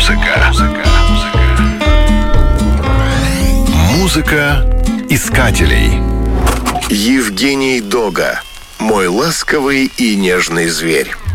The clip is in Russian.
Музыка искателей. Евгений Дога. Мой ласковый и нежный зверь.